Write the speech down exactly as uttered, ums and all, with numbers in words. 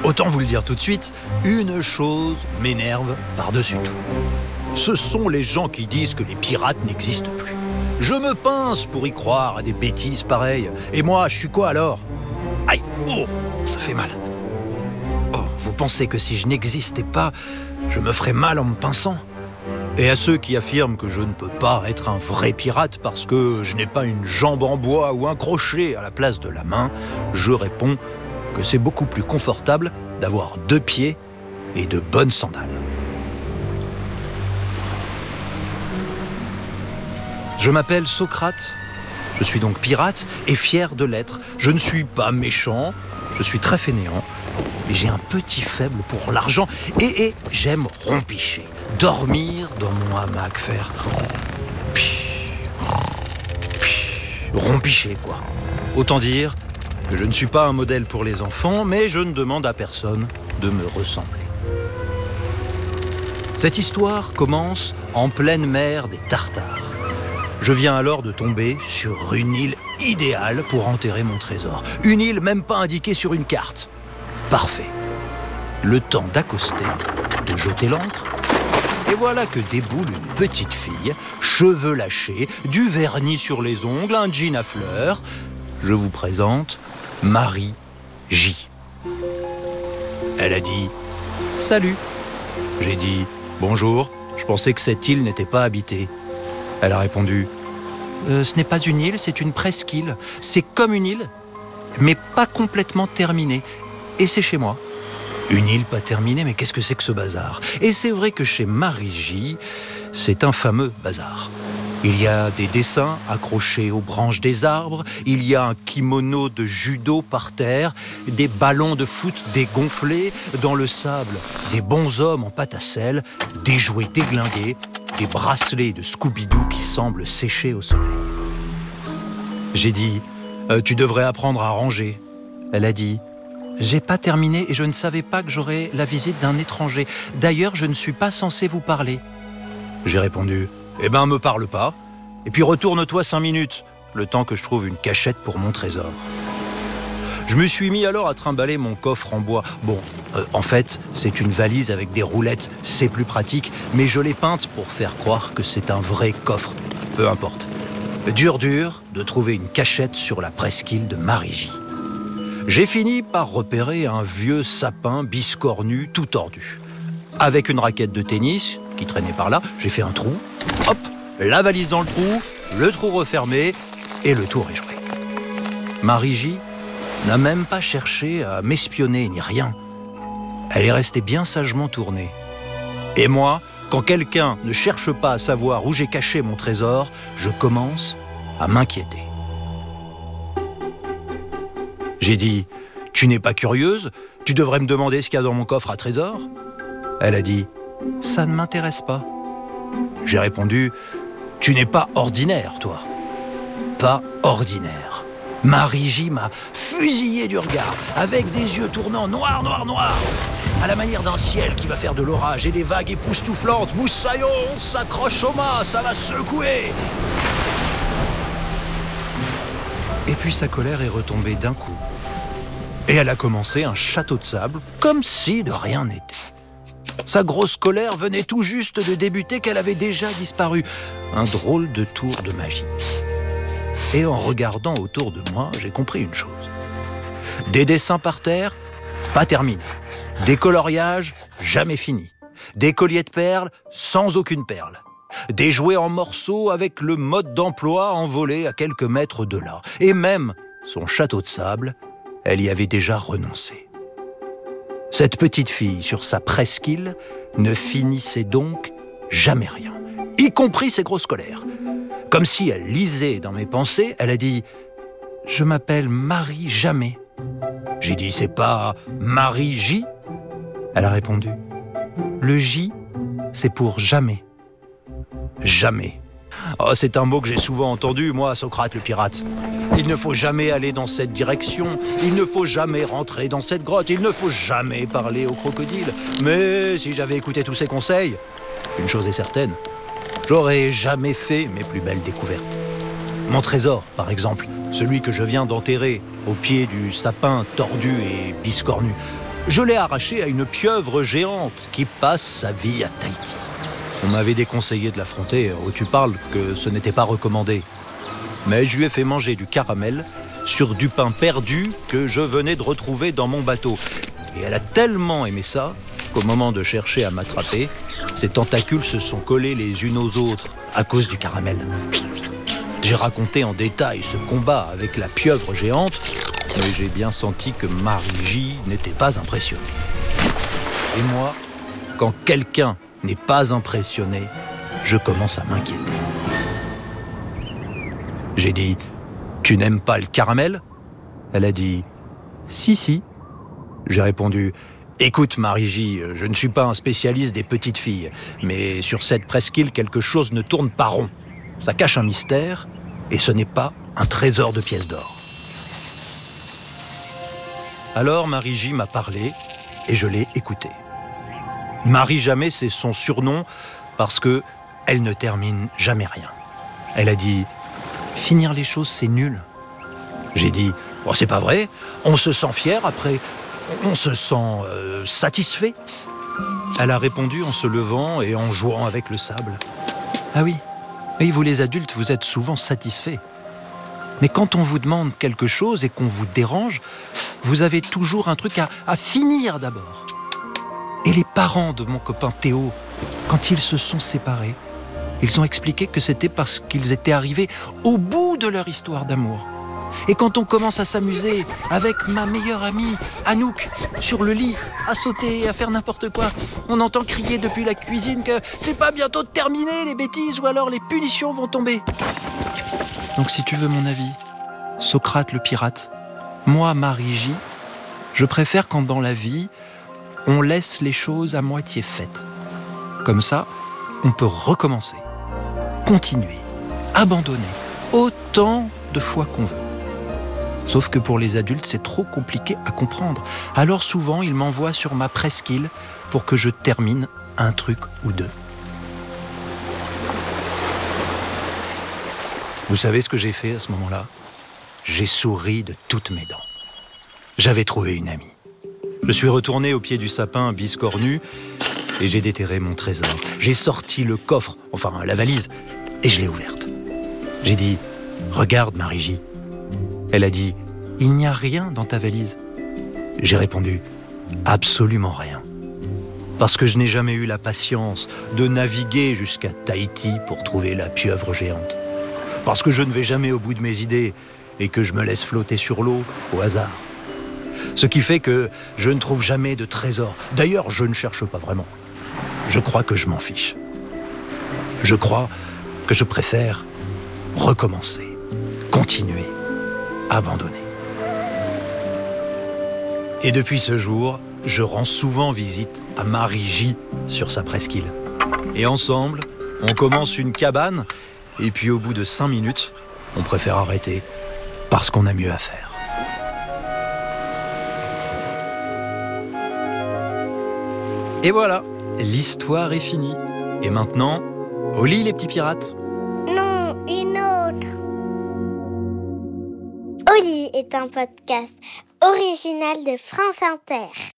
Autant vous le dire tout de suite, une chose m'énerve par-dessus tout. Ce sont les gens qui disent que les pirates n'existent plus. Je me pince pour y croire à des bêtises pareilles. Et moi, je suis quoi alors? Aïe, oh, ça fait mal. Oh, vous pensez que si je n'existais pas, je me ferais mal en me pinçant? Et à ceux qui affirment que je ne peux pas être un vrai pirate parce que je n'ai pas une jambe en bois ou un crochet à la place de la main, je réponds que c'est beaucoup plus confortable d'avoir deux pieds et de bonnes sandales. Je m'appelle Socrate, je suis donc pirate et fier de l'être. Je ne suis pas méchant, je suis très fainéant, mais j'ai un petit faible pour l'argent et, et j'aime rompicher, dormir dans mon hamac, faire rompicher quoi. Autant dire que je ne suis pas un modèle pour les enfants, mais je ne demande à personne de me ressembler. Cette histoire commence en pleine mer des Tartares. Je viens alors de tomber sur une île idéale pour enterrer mon trésor. Une île même pas indiquée sur une carte. Parfait. Le temps d'accoster, de jeter l'ancre, et voilà que déboule une petite fille, cheveux lâchés, du vernis sur les ongles, un jean à fleurs. Je vous présente Marie J. Elle a dit « Salut ». J'ai dit « Bonjour, je pensais que cette île n'était pas habitée ». Elle a répondu euh, « Ce n'est pas une île, c'est une presqu'île. C'est comme une île, mais pas complètement terminée. Et c'est chez moi. » Une île pas terminée, mais qu'est-ce que c'est que ce bazar? Et c'est vrai que chez Marie J, c'est un fameux bazar. Il y a des dessins accrochés aux branches des arbres, il y a un kimono de judo par terre, des ballons de foot dégonflés, dans le sable, des bonshommes en pâte à sel, des jouets déglingués, des bracelets de Scooby-Doo qui semblent sécher au soleil. J'ai dit euh, « Tu devrais apprendre à ranger ». Elle a dit « J'ai pas terminé et je ne savais pas que j'aurais la visite d'un étranger. D'ailleurs, je ne suis pas censé vous parler. » J'ai répondu « Eh ben, me parle pas. Et puis retourne-toi cinq minutes, le temps que je trouve une cachette pour mon trésor. » Je me suis mis alors à trimballer mon coffre en bois. Bon, euh, en fait, c'est une valise avec des roulettes, c'est plus pratique, mais je l'ai peinte pour faire croire que c'est un vrai coffre. Peu importe. Dur dur de trouver une cachette sur la presqu'île de Marie J. J'ai fini par repérer un vieux sapin biscornu tout tordu. Avec une raquette de tennis qui traînait par là, j'ai fait un trou, hop, la valise dans le trou, le trou refermé, et le tour est joué. Marie J n'a même pas cherché à m'espionner ni rien. Elle est restée bien sagement tournée. Et moi, quand quelqu'un ne cherche pas à savoir où j'ai caché mon trésor, je commence à m'inquiéter. J'ai dit « Tu n'es pas curieuse? Tu devrais me demander ce qu'il y a dans mon coffre à trésor ?» Elle a dit « Ça ne m'intéresse pas. » J'ai répondu « Tu n'es pas ordinaire, toi. » Pas ordinaire. Marie J m'a fusillé du regard, avec des yeux tournant noir, noir, noir, à la manière d'un ciel qui va faire de l'orage et des vagues époustouflantes. « Moussaillon, on s'accroche au mât, ça va secouer !» Et puis sa colère est retombée d'un coup. Et elle a commencé un château de sable, comme si de rien n'était. Sa grosse colère venait tout juste de débuter qu'elle avait déjà disparu. Un drôle de tour de magie. Et en regardant autour de moi, j'ai compris une chose. Des dessins par terre, pas terminés. Des coloriages, jamais finis. Des colliers de perles, sans aucune perle. Des jouets en morceaux avec le mode d'emploi envolé à quelques mètres de là. Et même son château de sable, elle y avait déjà renoncé. Cette petite fille, sur sa presqu'île, ne finissait donc jamais rien, y compris ses grosses colères. Comme si elle lisait dans mes pensées, elle a dit « Je m'appelle Marie Jamais ». J'ai dit « C'est pas Marie J ?» Elle a répondu « Le J, c'est pour jamais ». Jamais. Oh, c'est un mot que j'ai souvent entendu, moi, Socrate le pirate. Il ne faut jamais aller dans cette direction, il ne faut jamais rentrer dans cette grotte, il ne faut jamais parler au crocodile. Mais si j'avais écouté tous ces conseils, une chose est certaine, j'aurais jamais fait mes plus belles découvertes. Mon trésor, par exemple, celui que je viens d'enterrer au pied du sapin tordu et biscornu, je l'ai arraché à une pieuvre géante qui passe sa vie à Tahiti. On m'avait déconseillé de l'affronter, oh, tu parles que ce n'était pas recommandé. Mais je lui ai fait manger du caramel sur du pain perdu que je venais de retrouver dans mon bateau. Et elle a tellement aimé ça qu'au moment de chercher à m'attraper, ses tentacules se sont collés les unes aux autres à cause du caramel. J'ai raconté en détail ce combat avec la pieuvre géante, mais j'ai bien senti que Marie-J n'était pas impressionnée. Et moi, quand quelqu'un n'est pas impressionné, je commence à m'inquiéter. J'ai dit « Tu n'aimes pas le caramel ?» Elle a dit « Si, si ». J'ai répondu « Écoute Marie-J, je ne suis pas un spécialiste des petites filles, mais sur cette presqu'île, quelque chose ne tourne pas rond. Ça cache un mystère, et ce n'est pas un trésor de pièces d'or. » Alors Marie-J m'a parlé, et je l'ai écouté. Marie Jamais, c'est son surnom, parce que elle ne termine jamais rien. Elle a dit « Finir les choses, c'est nul. » J'ai dit oh, « C'est pas vrai, on se sent fier après, on se sent euh, satisfait. » Elle a répondu en se levant et en jouant avec le sable. « Ah oui, oui, vous les adultes, vous êtes souvent satisfaits. Mais quand on vous demande quelque chose et qu'on vous dérange, vous avez toujours un truc à, à finir d'abord. Et les parents de mon copain Théo, quand ils se sont séparés, ils ont expliqué que c'était parce qu'ils étaient arrivés au bout de leur histoire d'amour. Et quand on commence à s'amuser avec ma meilleure amie, Anouk, sur le lit, à sauter, à faire n'importe quoi, on entend crier depuis la cuisine que c'est pas bientôt terminé les bêtises ou alors les punitions vont tomber. Donc si tu veux mon avis, Socrate le pirate, moi, Marie-J, je préfère quand dans la vie, on laisse les choses à moitié faites. Comme ça, on peut recommencer, continuer, abandonner, autant de fois qu'on veut. Sauf que pour les adultes, c'est trop compliqué à comprendre. Alors souvent, ils m'envoient sur ma presqu'île pour que je termine un truc ou deux. Vous savez ce que j'ai fait à ce moment-là ? J'ai souri de toutes mes dents. J'avais trouvé une amie. Je suis retourné au pied du sapin biscornu et j'ai déterré mon trésor. J'ai sorti le coffre, enfin la valise, et je l'ai ouverte. J'ai dit « Regarde Marie-J ». Elle a dit « Il n'y a rien dans ta valise ». J'ai répondu « Absolument rien ». Parce que je n'ai jamais eu la patience de naviguer jusqu'à Tahiti pour trouver la pieuvre géante. Parce que je ne vais jamais au bout de mes idées et que je me laisse flotter sur l'eau au hasard. Ce qui fait que je ne trouve jamais de trésor. D'ailleurs, je ne cherche pas vraiment. Je crois que je m'en fiche. Je crois que je préfère recommencer, continuer, abandonner. Et depuis ce jour, je rends souvent visite à Marie-J sur sa presqu'île. Et ensemble, on commence une cabane et puis au bout de cinq minutes, on préfère arrêter parce qu'on a mieux à faire. Et voilà, l'histoire est finie. Et maintenant, au lit les petits pirates. Non, une autre. Oli est un podcast original de France Inter.